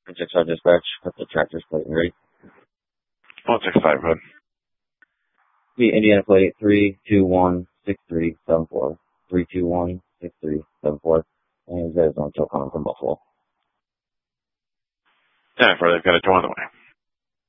665 dispatch, put the tractor's plate in ready. 165, bud. The Indiana plate 3216374. 3216374. And there's no tow coming from Buffalo. Yeah, for they've got a tow on the way.